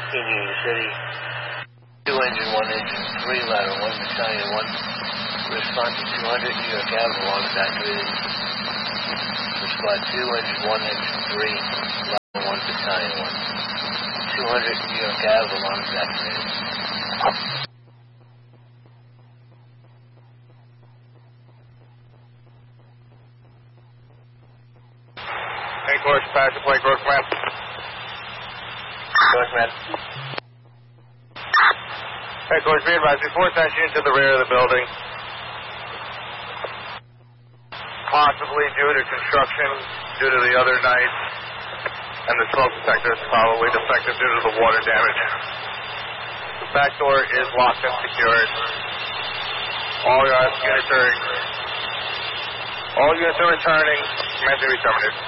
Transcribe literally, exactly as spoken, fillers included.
Union City. Two engine, one engine, three ladder, one battalion, one response to two hundred New York Avenue, one evacuated. Squad two engine, one engine, three ladder, one battalion, one two hundred New York Avenue, one evacuated. Any course, pass the plate, Gross Command. Gross Command. Hey, course, be advised, before attention to the rear of the building, possibly due to construction, due to the other night, and the smoke detector is probably defective due to the water damage. The back door is locked and secured. All units are, all units are returning. Command to be terminated.